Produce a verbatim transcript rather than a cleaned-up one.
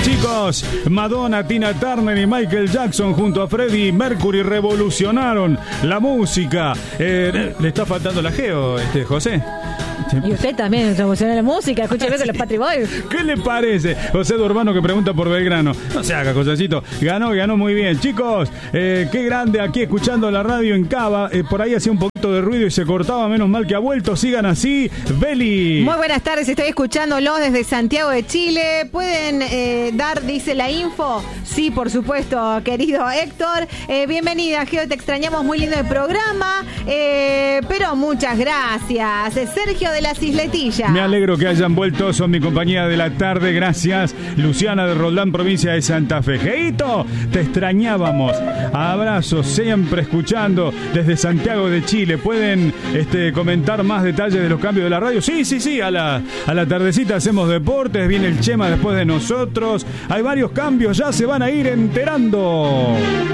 chicos. Madonna, Tina Turner y Michael Jackson junto a Freddie Mercury revolucionaron la música. Eh, le está faltando la geo, este José. Y usted también revolucionó la música. Escúcheme con los Patri Boys. ¿Qué le parece? José Durbano que pregunta por Belgrano. No se haga, Josecito. Ganó, ganó muy bien. Chicos, eh, qué grande aquí escuchando la radio en Cava. Eh, por ahí hacía un poquito de ruido y se cortaba. Menos mal que ha vuelto. Sigan así. Beli. Muy buenas tardes. Estoy escuchándolos desde Santiago de Chile. ¿Pueden eh, dar, dice la info? Sí, por supuesto, querido Héctor. Eh, bienvenida, Geo. Te extrañamos. Muy lindo el programa. Eh, pero muchas gracias. Eh, Sergio de las Isletillas. Me alegro que hayan vuelto, son mi compañía de la tarde, gracias. Luciana de Roldán, provincia de Santa Fe. Geito, te extrañábamos. Abrazos, siempre escuchando desde Santiago de Chile. ¿Pueden este, comentar más detalles de los cambios de la radio? Sí, sí, sí, a la, a la tardecita hacemos deportes, viene el Chema después de nosotros. Hay varios cambios, ya se van a ir enterando.